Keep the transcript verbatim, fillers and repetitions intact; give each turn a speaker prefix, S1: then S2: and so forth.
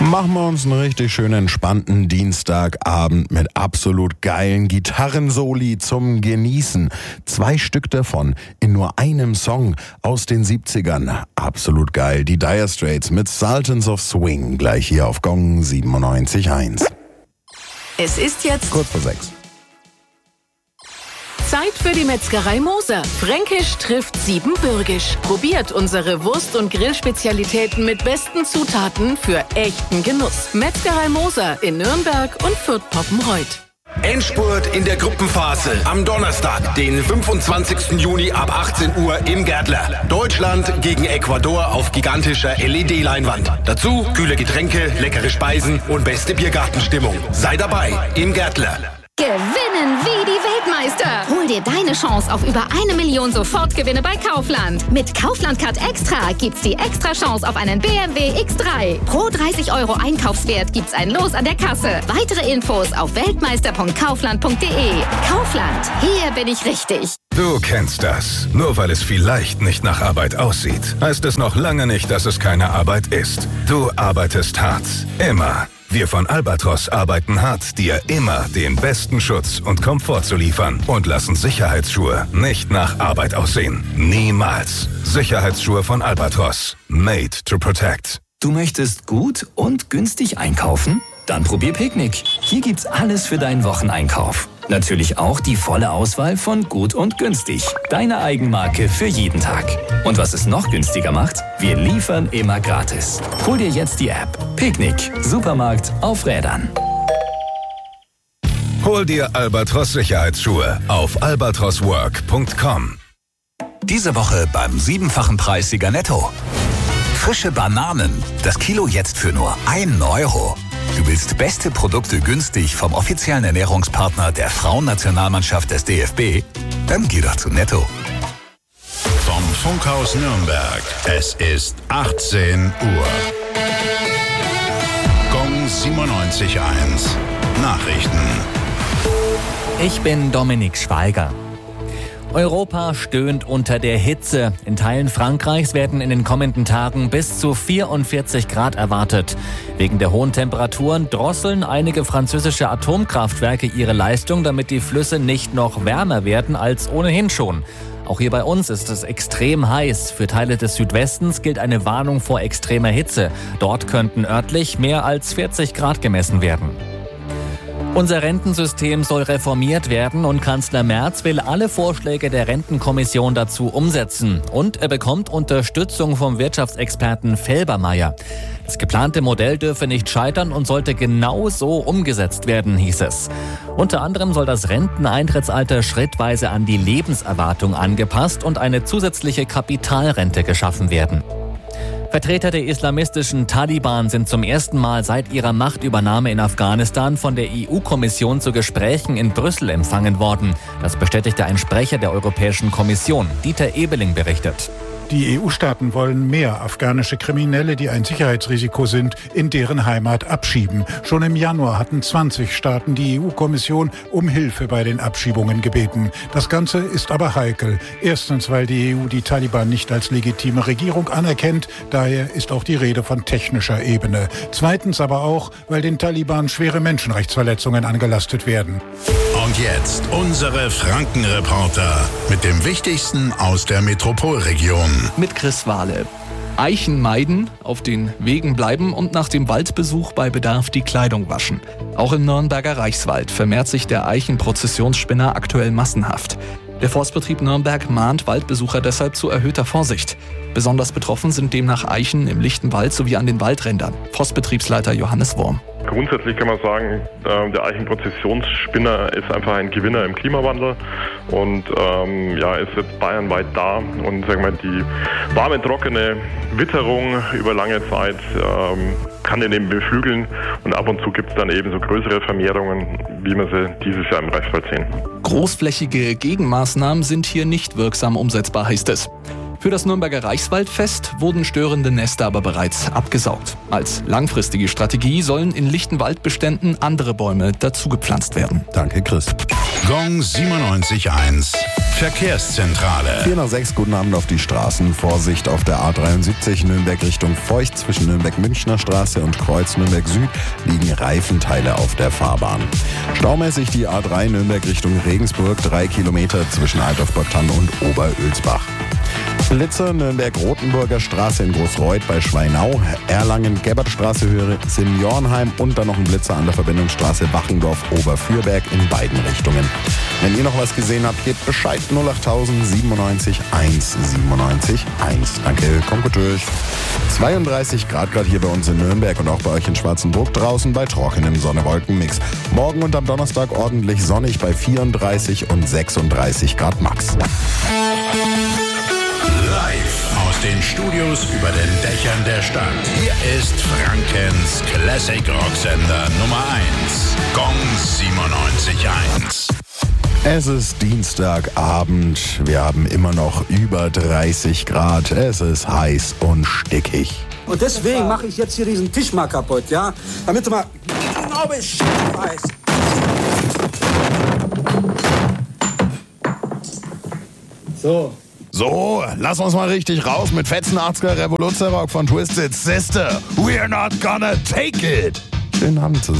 S1: Machen wir uns einen richtig schön entspannten Dienstagabend mit absolut geilen Gitarrensoli zum Genießen. Zwei Stück davon in nur einem Song aus den siebzigern. Absolut geil. Die Dire Straits mit Sultans of Swing. Gleich hier auf Gong siebenundneunzig Komma eins.
S2: Es ist jetzt
S1: Kurz vor sechs.
S2: Zeit für die Metzgerei Moser. Fränkisch trifft Siebenbürgisch. Probiert unsere Wurst- und Grillspezialitäten mit besten Zutaten für echten Genuss. Metzgerei Moser in Nürnberg und Fürth-Poppenreuth.
S3: Endspurt in der Gruppenphase am Donnerstag, den fünfundzwanzigsten Juni ab achtzehn Uhr im Gärtler. Deutschland gegen Ecuador auf gigantischer L E D-Leinwand. Dazu kühle Getränke, leckere Speisen und beste Biergartenstimmung. Sei dabei im Gärtler.
S4: Gewinnen wie die Weltmeister. Hol dir deine Chance auf über eine Million Sofortgewinne bei Kaufland. Mit Kaufland Card Extra gibt's die extra Chance auf einen B M W X drei. Pro dreißig Euro Einkaufswert gibt's ein Los an der Kasse. Weitere Infos auf weltmeister punkt kaufland punkt de. Kaufland, hier bin ich richtig.
S5: Du kennst das. Nur weil es vielleicht nicht nach Arbeit aussieht, heißt es noch lange nicht, dass es keine Arbeit ist. Du arbeitest hart. Immer. Wir von Albatros arbeiten hart, dir immer den besten Schutz und Komfort zu liefern und lassen Sicherheitsschuhe nicht nach Arbeit aussehen. Niemals. Sicherheitsschuhe von Albatros. Made to protect.
S6: Du möchtest gut und günstig einkaufen? Dann probier Picknick. Hier gibt's alles für deinen Wocheneinkauf. Natürlich auch die volle Auswahl von gut und günstig. Deine Eigenmarke für jeden Tag. Und was es noch günstiger macht? Wir liefern immer gratis. Hol dir jetzt die App. Picknick. Supermarkt auf Rädern.
S5: Hol dir Albatros Sicherheitsschuhe auf albatros work punkt com.
S7: Diese Woche beim siebenfachen Preissieger Netto. Frische Bananen. Das Kilo jetzt für nur einen Euro. Du willst beste Produkte günstig vom offiziellen Ernährungspartner der Frauennationalmannschaft des D F B? Dann geh doch zu Netto.
S8: Vom Funkhaus Nürnberg. Es ist achtzehn Uhr. Gong siebenundneunzig Komma eins. Nachrichten.
S9: Ich bin Dominik Schweiger. Europa stöhnt unter der Hitze. In Teilen Frankreichs werden in den kommenden Tagen bis zu vierundvierzig Grad erwartet. Wegen der hohen Temperaturen drosseln einige französische Atomkraftwerke ihre Leistung, damit die Flüsse nicht noch wärmer werden als ohnehin schon. Auch hier bei uns ist es extrem heiß. Für Teile des Südwestens gilt eine Warnung vor extremer Hitze. Dort könnten örtlich mehr als vierzig Grad gemessen werden. Unser Rentensystem soll reformiert werden und Kanzler Merz will alle Vorschläge der Rentenkommission dazu umsetzen. Und er bekommt Unterstützung vom Wirtschaftsexperten Felbermayr. Das geplante Modell dürfe nicht scheitern und sollte genau so umgesetzt werden, hieß es. Unter anderem soll das Renteneintrittsalter schrittweise an die Lebenserwartung angepasst und eine zusätzliche Kapitalrente geschaffen werden. Vertreter der islamistischen Taliban sind zum ersten Mal seit ihrer Machtübernahme in Afghanistan von der E U-Kommission zu Gesprächen in Brüssel empfangen worden. Das bestätigte ein Sprecher der Europäischen Kommission. Dieter Ebeling berichtet.
S10: Die E U-Staaten wollen mehr afghanische Kriminelle, die ein Sicherheitsrisiko sind, in deren Heimat abschieben. Schon im Januar hatten zwanzig Staaten die E U-Kommission um Hilfe bei den Abschiebungen gebeten. Das Ganze ist aber heikel. Erstens, weil die E U die Taliban nicht als legitime Regierung anerkennt. Daher ist auch die Rede von technischer Ebene. Zweitens aber auch, weil den Taliban schwere Menschenrechtsverletzungen angelastet werden.
S8: Und jetzt unsere Frankenreporter mit dem Wichtigsten aus der Metropolregion.
S11: Mit Chris Wahle. Eichen meiden, auf den Wegen bleiben und nach dem Waldbesuch bei Bedarf die Kleidung waschen. Auch im Nürnberger Reichswald vermehrt sich der Eichenprozessionsspinner aktuell massenhaft. Der Forstbetrieb Nürnberg mahnt Waldbesucher deshalb zu erhöhter Vorsicht. Besonders betroffen sind demnach Eichen im Lichtenwald sowie an den Waldrändern. Forstbetriebsleiter Johannes Wurm.
S12: Grundsätzlich kann man sagen, der Eichenprozessionsspinner ist einfach ein Gewinner im Klimawandel und ähm, ja, ist jetzt bayernweit da und sagen wir, die warme, trockene Witterung über lange Zeit ähm, kann den eben beflügeln und ab und zu gibt es dann eben so größere Vermehrungen, wie wir sie dieses Jahr im Reichswald sehen.
S11: Großflächige Gegenmaßnahmen sind hier nicht wirksam umsetzbar, heißt es. Für das Nürnberger Reichswaldfest wurden störende Nester aber bereits abgesaugt. Als langfristige Strategie sollen in lichten Waldbeständen andere Bäume dazugepflanzt werden.
S1: Danke, Chris.
S8: Gong siebenundneunzig Komma eins. Verkehrszentrale.
S1: vier nach sechs, guten Abend auf die Straßen. Vorsicht auf der A dreiundsiebzig Nürnberg Richtung Feucht. Zwischen Nürnberg-Münchner Straße und Kreuz Nürnberg Süd liegen Reifenteile auf der Fahrbahn. Staumäßig die A drei Nürnberg Richtung Regensburg. Drei Kilometer zwischen Altdorf-Bottann und Oberölsbach. Blitzer Nürnberg-Rotenburger Straße in Großreuth bei Schweinau, Erlangen-Gebbertstraße Höhe Seniorenheim und dann noch ein Blitzer an der Verbindungsstraße Wachendorf-Oberfürberg in beiden Richtungen. Wenn ihr noch was gesehen habt, gebt Bescheid. null achttausend siebenundneunzig eins siebenundneunzig eins. Danke, kommt gut durch. zweiunddreißig Grad gerade hier bei uns in Nürnberg und auch bei euch in Schwarzenburg draußen bei trockenem Sonne-Wolken-Mix. Morgen und am Donnerstag ordentlich sonnig bei vierunddreißig und sechsunddreißig Grad max.
S8: Live aus den Studios über den Dächern der Stadt. Hier ist Frankens Classic Rocksender Nummer eins. Gong siebenundneunzig Komma eins.
S1: Es ist Dienstagabend. Wir haben immer noch über dreißig Grad. Es ist heiß und stickig.
S13: Und deswegen mache ich jetzt hier diesen Tisch mal kaputt, ja? Damit du mal genau Bescheid weißt. So.
S1: So, lass uns mal richtig raus mit fetzen achtziger Revoluzzer-Rock von Twisted Sister. We're not gonna take it. Schönen Abend zusammen.